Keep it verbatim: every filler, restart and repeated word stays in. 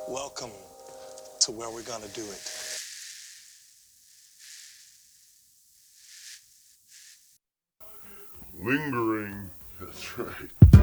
Welcome to where we're gonna do it. Lingering. That's right.